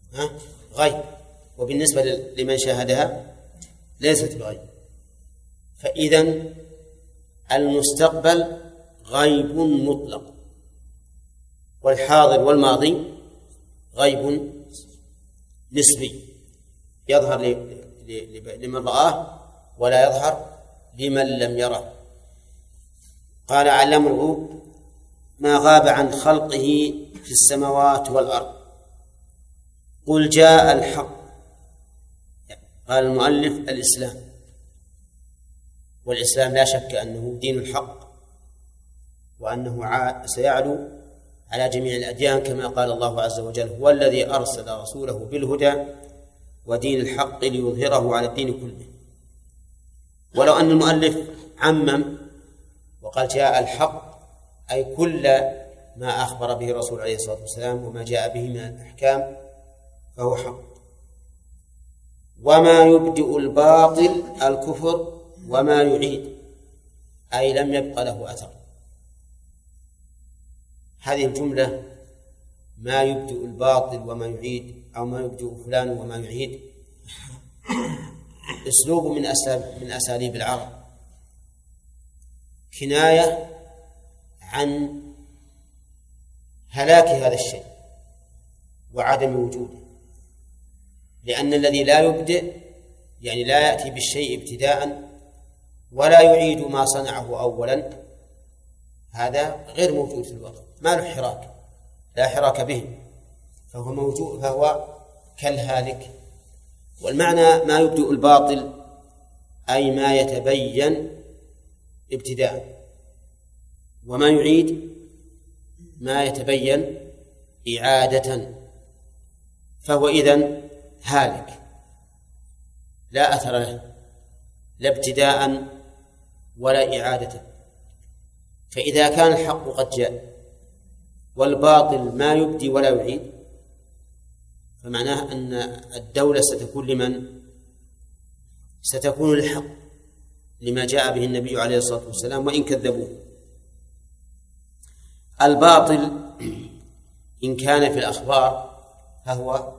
غيب، وبالنسبة لمن شاهدها ليست بغيب. فإذن المستقبل غيب مطلق، والحاضر والماضي غيب نسبي يظهر لمن رآه ولا يظهر لمن لم يره. قال علام الغيوب ما غاب عن خلقه في السماوات والأرض. قل جاء الحق. قال المؤلف الإسلام، والإسلام لا شك أنه دين الحق، وأنه سيعلو على جميع الأديان، كما قال الله عز وجل: هو الذي أرسل رسوله بالهدى ودين الحق ليظهره على الدين كله. ولو أن المؤلف عمم وقال جاء الحق، أي كل ما أخبر به الرسول عليه الصلاة والسلام وما جاء به من الأحكام فهو حق. وما يبدئ الباطل الكفر وما يعيد، أي لم يبق له أثر. هذه الجملة ما يبدئ الباطل وما يعيد، أو ما يبدئ فلان وما يعيد، أسلوب من أساليب العرب، كناية عن هلاك هذا الشيء وعدم وجوده، لأن الذي لا يبدئ يعني لا يأتي بالشيء ابتداء ولا يعيد ما صنعه أولا، هذا غير موجود في الوقت، ما له حراك، لا حراك به، فهو موجود، فهو كالهالك. والمعنى ما يبدئ الباطل أي ما يتبين ابتداء، وما يعيد ما يتبين إعادة، فهو إذن هالك لا أثر له لا ابتداء ولا إعادة. فإذا كان الحق قد جاء والباطل ما يبدي ولا يعيد، فمعناه أن الدولة ستكون لمن؟ ستكون للحق لما جاء به النبي عليه الصلاة والسلام وإن كذبوه. الباطل إن كان في الأخبار فهو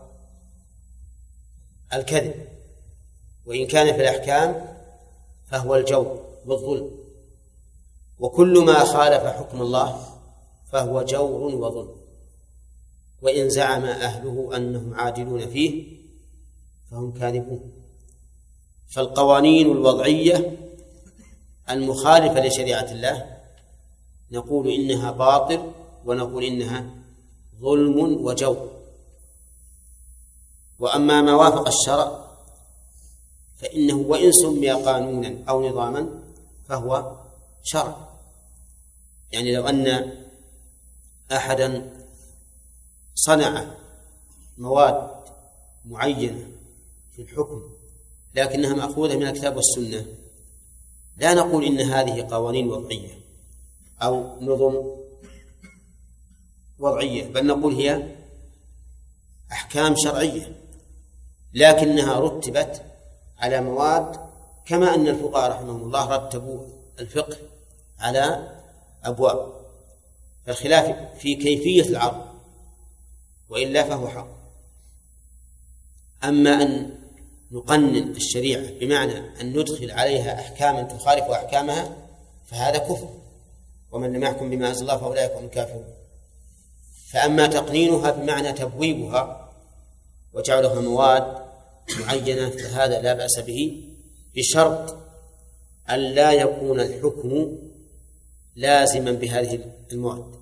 الكذب، وإن كان في الأحكام فهو الجور والظلم، وكل ما خالف حكم الله فهو جور وظلم، وإن زعم أهله أنهم عادلون فيه فهم كاذبون. فالقوانين الوضعية المخالفة لشريعة الله نقول إنها باطل، ونقول إنها ظلم وجور. وأما ما وافق الشرع فإنه وإن سمي قانونا أو نظاما فهو شرع. يعني لو أن أحدا صنع مواد معينة في الحكم لكنها مأخوذة من الكتاب والسنة، لا نقول إن هذه قوانين وضعية أو نظم وضعية، بل نقول هي أحكام شرعية، لكنها رتبت على مواد، كما أن الفقهاء رحمهم الله رتبوا الفقه على أبواب، فالخلاف في كيفية العرض، وإلا فهو حق. أما أن نقنن الشريعة بمعنى أن ندخل عليها أحكاما تخالف أحكامها فهذا كفر، ومن لم يحكم بما أنزل الله فأولئك هم الكافرون. فأما تقنينها بمعنى تبويبها وجعلها مواد معينة فهذا لا بأس به، بشرط أن لا يكون الحكم لازما بهذه المواد،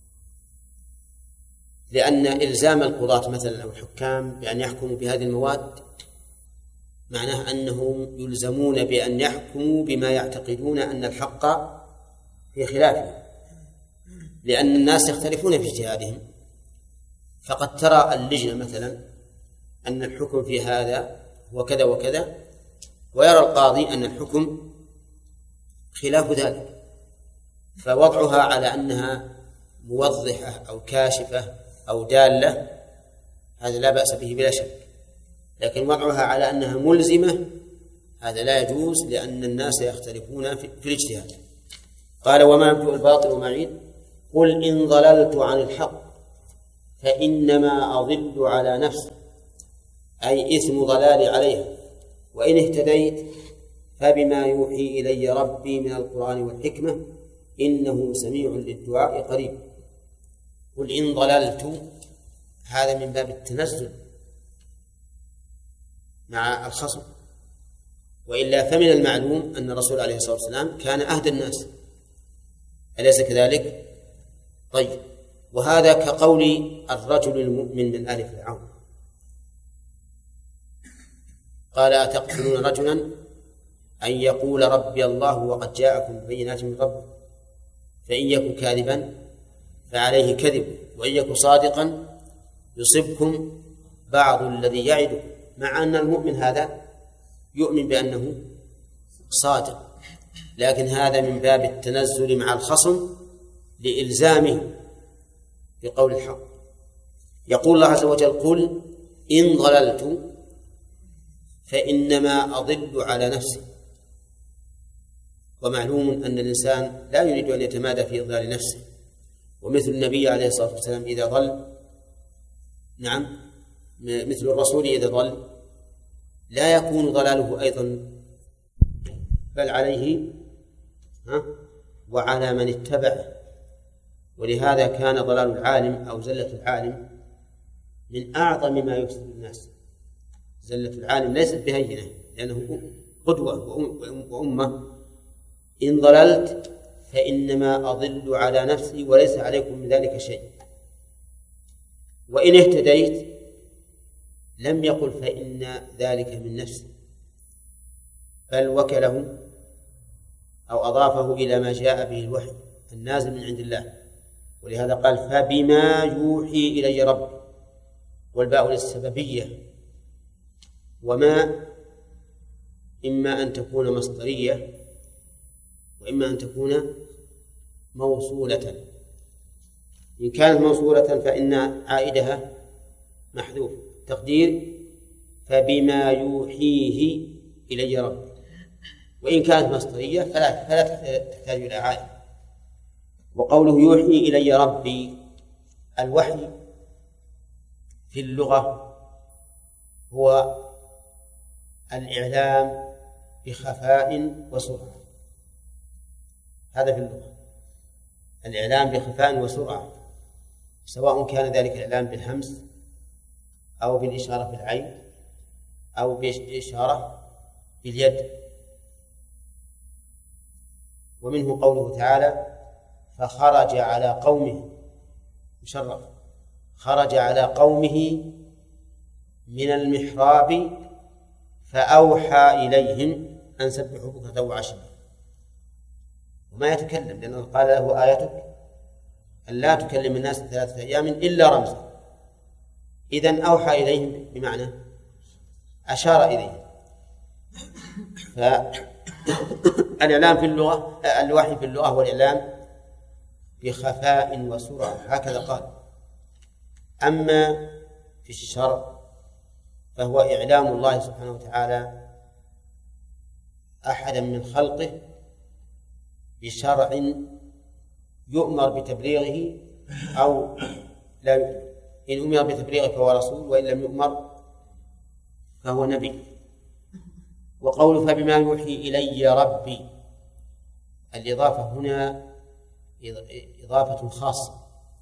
لأن إلزام القضاة مثلا أو الحكام بأن يحكموا بهذه المواد معناه أنهم يلزمون بأن يحكموا بما يعتقدون أن الحق في خلافه، لأن الناس يختلفون في اجتهادهم. فقد ترى اللجنة مثلا أن الحكم في هذا وكذا وكذا، ويرى القاضي أن الحكم خلاف ذلك، فوضعها على أنها موضحة أو كاشفة أو دالة هذا لا بأس به بلا شك، لكن وضعها على أنها ملزمة هذا لا يجوز، لأن الناس يختلفون في الاجتهاد. قال وما يبدئ الباطل وما يعيد. قل إن ضللت عن الحق فإنما أضل على نفسي أي إثم ضلالي عليها. وإن اهتديت فبما يوحي إلي ربي من القرآن والحكمة إنه سميع للدعاء قريب. قل إن ضللت، هذا من باب التنزل مع الخصم، وإلا فمن المعلوم أن الرسول عليه الصلاة والسلام كان أهدى الناس، أليس كذلك؟ طيب، وهذا كقول الرجل المؤمن من آل فرعون، قال أتقتلون رجلا أن يقول ربي الله وقد جاءكم بينات من ربكم فإن يك كاذبا فعليه كذب وإن يك صادقا يصبكم بعض الذي يعدكم، مع أن المؤمن هذا يؤمن بأنه صادق، لكن هذا من باب التنزل مع الخصم لإلزامه بقول الحق. يقول الله عز وجل قل إن ضللت فإنما أضل على نفسي. ومعلوم أن الإنسان لا يريد أن يتمادى في إضلال نفسه، ومثل النبي عليه الصلاة والسلام إذا ضل، نعم، مثل الرسول إذا ضل لا يكون ضلاله أيضا بل عليه وعلى من اتبعه. ولهذا كان ضلال العالم أو زلة العالم من أعظم ما يفسد الناس. زلة العالم ليست بهينة لأنه قدوة وأمة. إن ضللت فإنما أضل على نفسي وليس عليكم من ذلك شيء. وإن اهتديت لم يقل فإن ذلك من نفسي، بل وكله أو أضافه إلى ما جاء به الوحي النازل من عند الله، ولهذا قال فبما يوحي إلي ربي، والباء للسببية، وما إما أن تكون مصدرية وإما أن تكون موصولة. إن كانت موصولة فإن عائدها محذوف، تقدير فبما يوحيه إلي ربي. وإن كانت مصدرية فلا تحتاج إلى عائد. وقوله يوحي إلي ربي، الوحي في اللغة هو الإعلام بخفاء وسرعة. هذا في اللغة الإعلام بخفاء وسرعة، سواء كان ذلك الإعلام بالهمس أو بالإشارة بالعين أو بالإشارة باليد. ومنه قوله تعالى فخرج على قومه، مشرف، خرج على قومه من المحراب فأوحى إليهم أن سبحوا بكرة وعشيا. وما يتكلم لأنه قال له آيتك أن لا تكلم الناس 3 أيام إلا رمزا. إذن أوحى إليهم بمعنى أشار إليهم. فالإعلام في اللغة، الوحي في اللغة هو الإعلام بخفاء وسرعة، هكذا قال. أما في الشرع فهو إعلام الله سبحانه وتعالى أحدا من خلقه بشرع يؤمر بتبليغه أو لا يؤمر. إن أمر بتبليغه فهو رسول، وإن لم يؤمر فهو نبي. وقول فبما يوحي إلي ربي، الإضافة هنا إضافة خاصة،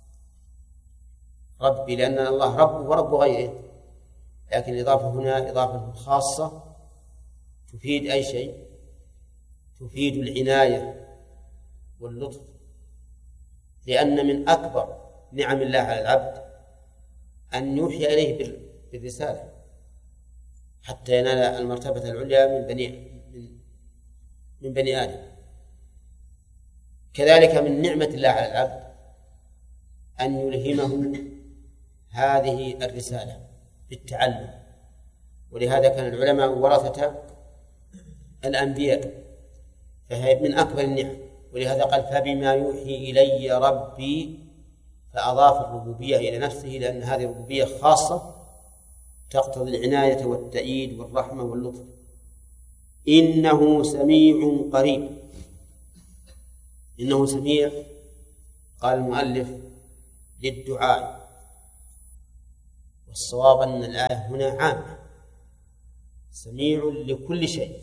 ربي لأن الله رب ورب غيره، لكن الإضافة هنا إضافة خاصة تفيد أي شيء؟ تفيد العناية واللطف، لأن من أكبر نعم الله على العبد أن يوحي إليه بالرسالة حتى ينال المرتبة العليا من بني آدم. كذلك من نعمة الله على العبد أن يلهمه هذه الرسالة بالتعلم، ولهذا كان العلماء ورثة الأنبياء، فهي من أكبر النعم. ولهذا قال فبما يوحي إلي ربي، فأضاف الربوبية إلى نفسه، لأن هذه الربوبية خاصة تقتضي العناية والتأييد والرحمة واللطف. إنه سميع قريب. إنه سميع، قال المؤلف للدعاء، والصواب أن الآية هنا عامة سميع لكل شيء،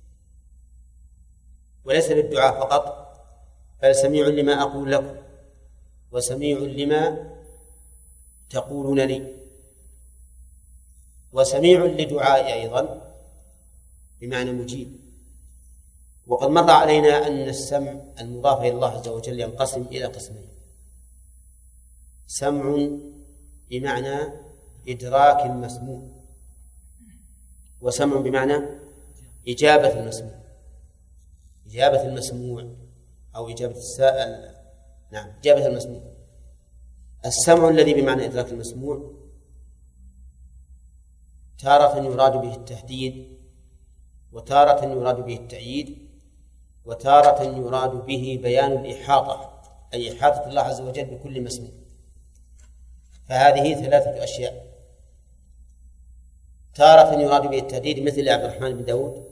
وليس للدعاء فقط، بل سميع لما أقول لكم، وسميع لما تقولون لي، وسميع لدعائي أيضا بمعنى مجيب. وقد مر علينا أن السمع المضاف إلى الله عز وجل ينقسم إلى قسمين: سمع بمعنى إدراك المسموع، وسمع بمعنى إجابة المسموع، إجابة المسموع أو إجابة السائل. نعم، إجابة المسموع. السمع الذي بمعنى إدراك المسموع تارة يراد به التهديد، وتارة يراد به التأييد، وتارة يراد به بيان الإحاطة، أي إحاطة الله عز وجل بكل مسموع. فهذه ثلاثة أشياء: تارة يراد به التهديد مثل عبد الرحمن بن داود،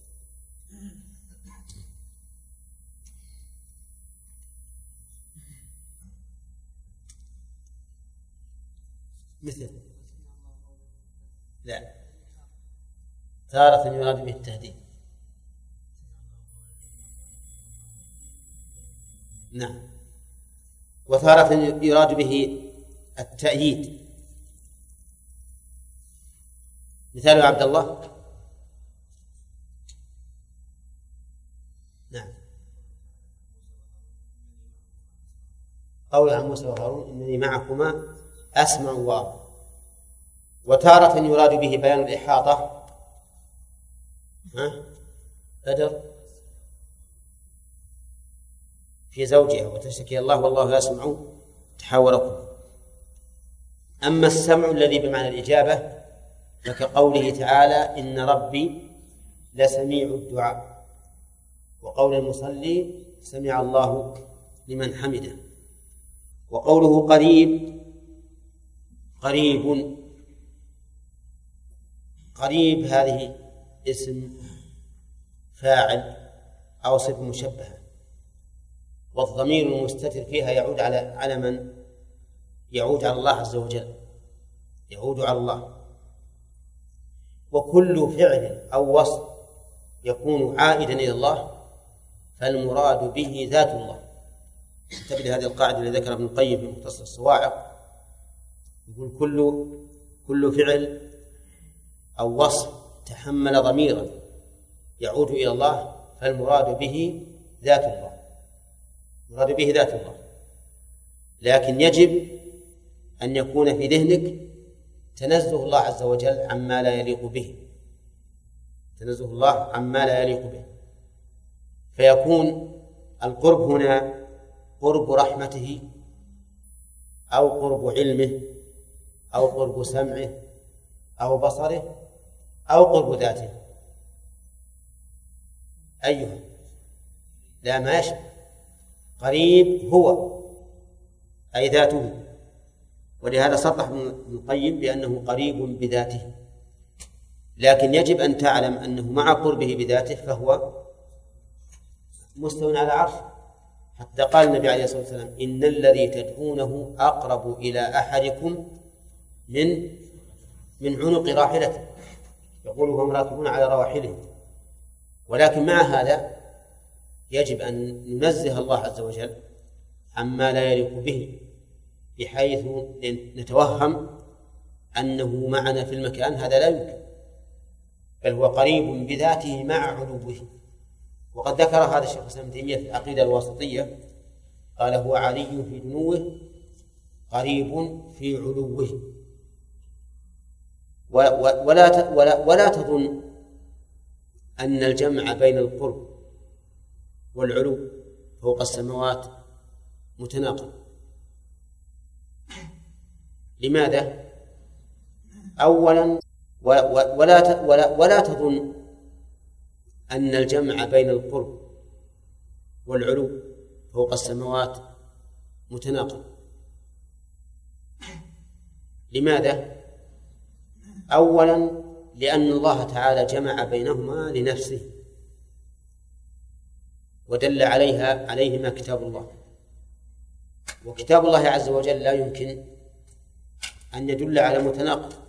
مثل لا، تارة يراد به التهديد. نعم. وتارة يراد به التأييد، مثال عبد الله. نعم، قول عن موسى وهارون إنني معكما أسمع وأرى. وتارة يراد به بيان الإحاطة، بدر في زوجها وتشتكي الله والله يسمع تحاوركم. أما السمع الذي بمعنى الإجابة فكقوله تعالى: إن ربي لسميع الدعاء، وقول المصلي: سمع الله لمن حمده. وقوله قريب، قريب، قريب هذه اسم فاعل أو صفة مشبهة، والضمير المستتر فيها يعود على من؟ يعود على الله عز وجل، يعود على الله. وكل فعل أو وصف يكون عائدا إلى الله فالمراد به ذات الله. انتبه لهذه القاعدة التي ذكرها ابن القيم في مختصر الصواعق، يقول كل فعل أو وصف تحمل ضميرا يعود إلى الله فالمراد به ذات الله، مراد به ذات الله. لكن يجب أن يكون في ذهنك تنزه الله عز وجل عما لا يليق به، تنزه الله عما لا يليق به، فيكون القرب هنا قرب رحمته أو قرب علمه أو قرب سمعه أو بصره أو قرب ذاته. أيها لا، ما يشبه. قريب هو أي ذاته، ولهذا صرح ابن القيم بأنه قريب بذاته. لكن يجب أن تعلم أنه مع قربه بذاته فهو مستوى على عرشه، حتى قال النبي عليه الصلاة والسلام: إن الذي تدعونه أقرب إلى أحدكم من عنق راحلته، يقول وهم راكبون على رواحلهم. ولكن مع هذا يجب أن ننزه الله عز وجل عما لا يليق به، بحيث نتوهم أنه معنا في المكان، هذا لا يمكن، بل هو قريب بذاته مع علوه. وقد ذكر هذا الشيخ الإسلام ابن تيمية في العقيدة الواسطية، قال: هو علي في دنوه قريب في علوه. ولا تظن أن الجمع بين القرب والعلو فوق السماوات متناقض. لماذا؟ أولا، ولا تظن أن الجمع بين القرب والعلو فوق السماوات متناقض. لماذا؟ أولا، لأن الله تعالى جمع بينهما لنفسه ودل عليهما كتاب الله، وكتاب الله عز وجل لا يمكن أن يدل على متناقض،